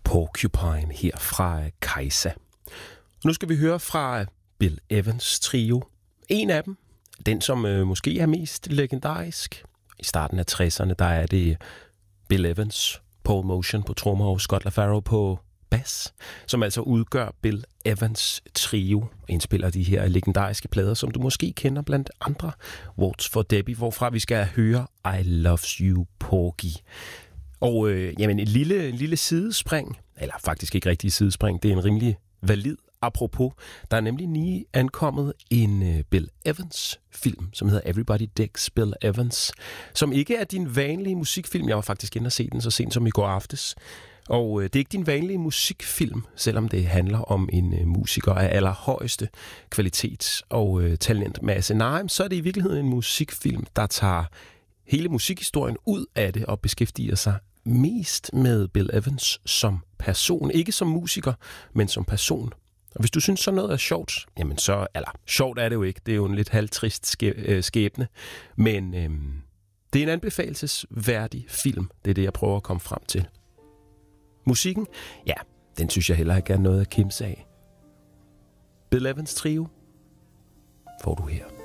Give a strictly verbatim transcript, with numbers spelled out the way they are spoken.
Porcupine her fra Kajsa. Nu skal vi høre fra Bill Evans trio. En af dem, den som øh, måske er mest legendarisk. I starten af tresserne, der er det Bill Evans, Paul Motian på trommer og Scott LaFaro på bas, som altså udgør Bill Evans trio, indspiller de her legendariske plader, som du måske kender blandt andre. Waltz for Debbie, hvorfra vi skal høre I Loves You, Porgy. Og øh, jamen, et lille, lille sidespring, eller faktisk ikke rigtig sidespring, det er en rimelig valid apropos. Der er nemlig lige ankommet en øh, Bill Evans-film, som hedder Everybody Digs Bill Evans, som ikke er din vanlige musikfilm. Jeg var faktisk inde og se den så sent som i går aftes. Og øh, det er ikke din vanlige musikfilm, selvom det handler om en øh, musiker af allerhøjeste kvalitet og øh, talentmasse. Nej, så er det i virkeligheden en musikfilm, der tager hele musikhistorien ud af det og beskæftiger sig mest med Bill Evans som person. Ikke som musiker, men som person. Og hvis du synes sådan noget er sjovt, jamen så, eller sjovt er det jo ikke, det er jo en lidt halvtrist skæbne, men øhm, det er en anbefalelsesværdig film, det er det, jeg prøver at komme frem til. Musikken, ja, den synes jeg heller ikke er noget at kimse af. Bill Evans trio får du her.